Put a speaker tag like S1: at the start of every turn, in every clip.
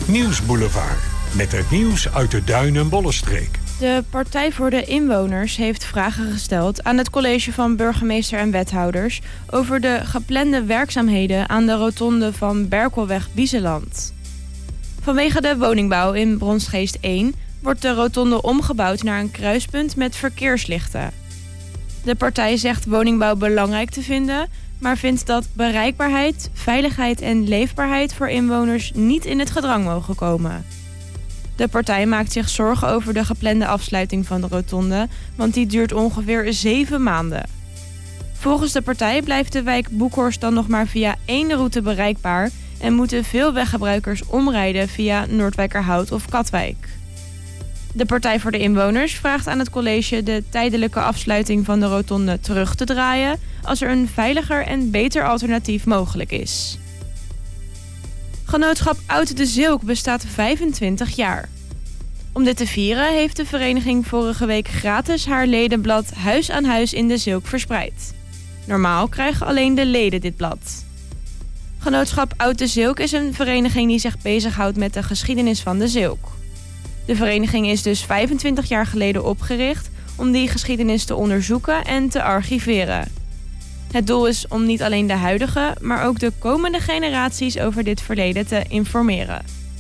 S1: Nieuwsboulevard. Met het nieuws uit de Duin- en Bollenstreek.
S2: De Partij voor de Inwoners heeft vragen gesteld aan het college van burgemeester en wethouders over de geplande werkzaamheden aan de rotonde van Berkelweg-Biezeland. Vanwege de woningbouw in Bronsgeest 1 wordt de rotonde omgebouwd naar een kruispunt met verkeerslichten. De partij zegt woningbouw belangrijk te vinden, maar vindt dat bereikbaarheid, veiligheid en leefbaarheid voor inwoners niet in het gedrang mogen komen. De partij maakt zich zorgen over de geplande afsluiting van de rotonde, want die duurt ongeveer 7 maanden. Volgens de partij blijft de wijk Boekhorst dan nog maar via 1 route bereikbaar en moeten veel weggebruikers omrijden via Noordwijkerhout of Katwijk. De Partij voor de Inwoners vraagt aan het college de tijdelijke afsluiting van de rotonde terug te draaien als er een veiliger en beter alternatief mogelijk is. Genootschap Oud de Zilk bestaat 25 jaar. Om dit te vieren heeft de vereniging vorige week gratis haar ledenblad Huis aan Huis in de Zilk verspreid. Normaal krijgen alleen de leden dit blad. Genootschap Oud de Zilk is een vereniging die zich bezighoudt met de geschiedenis van de Zilk. De vereniging is dus 25 jaar geleden opgericht om die geschiedenis te onderzoeken en te archiveren. Het doel is om niet alleen de huidige, maar ook de komende generaties over dit verleden te informeren.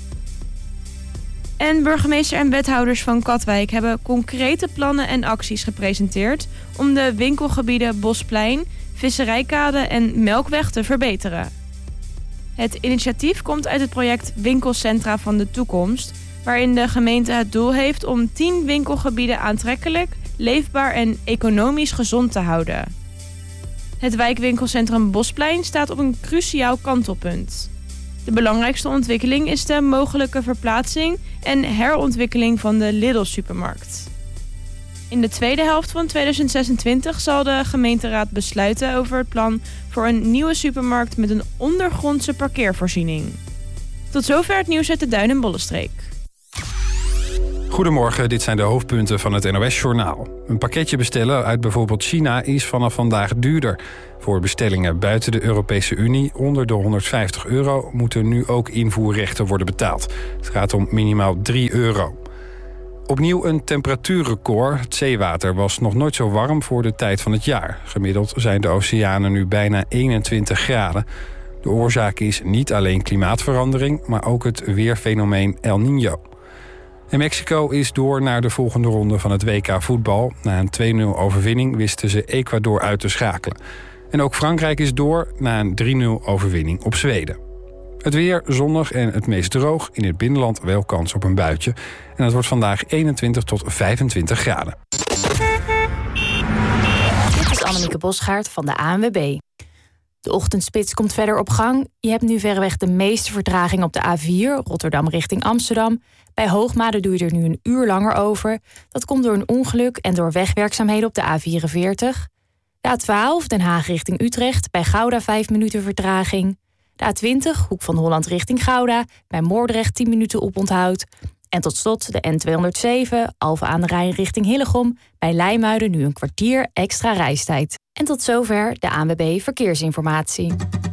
S2: En burgemeester en wethouders van Katwijk hebben concrete plannen en acties gepresenteerd om de winkelgebieden Bosplein, Visserijkade en Melkweg te verbeteren. Het initiatief komt uit het project Winkelcentra van de Toekomst, waarin de gemeente het doel heeft om 10 winkelgebieden aantrekkelijk, leefbaar en economisch gezond te houden. Het wijkwinkelcentrum Bosplein staat op een cruciaal kantelpunt. De belangrijkste ontwikkeling is de mogelijke verplaatsing en herontwikkeling van de Lidl-supermarkt. In de tweede helft van 2026 zal de gemeenteraad besluiten over het plan voor een nieuwe supermarkt met een ondergrondse parkeervoorziening. Tot zover het nieuws uit de Duin- en Bollenstreek.
S3: Goedemorgen, dit zijn de hoofdpunten van het NOS-journaal. Een pakketje bestellen uit bijvoorbeeld China is vanaf vandaag duurder. Voor bestellingen buiten de Europese Unie onder de €150 moeten nu ook invoerrechten worden betaald. Het gaat om minimaal €3. Opnieuw een temperatuurrecord. Het zeewater was nog nooit zo warm voor de tijd van het jaar. Gemiddeld zijn de oceanen nu bijna 21 graden. De oorzaak is niet alleen klimaatverandering, maar ook het weerfenomeen El Niño. En Mexico is door naar de volgende ronde van het WK voetbal. Na een 2-0 overwinning wisten ze Ecuador uit te schakelen. En ook Frankrijk is door na een 3-0 overwinning op Zweden. Het weer zonnig en het meest droog. In het binnenland wel kans op een buitje. En het wordt vandaag 21 tot 25 graden.
S4: Dit is Annemieke Bosgaard van de ANWB. De ochtendspits komt verder op gang. Je hebt nu verreweg de meeste vertraging op de A4, Rotterdam richting Amsterdam. Bij Hoogmade doe je er nu een uur langer over. Dat komt door een ongeluk en door wegwerkzaamheden op de A44. De A12, Den Haag richting Utrecht, bij Gouda 5 minuten vertraging. De A20, Hoek van Holland richting Gouda, bij Moordrecht 10 minuten oponthoud. En tot slot de N207, Alphen aan de Rijn richting Hillegom, bij Leimuiden nu een kwartier extra reistijd. En tot zover de ANWB Verkeersinformatie.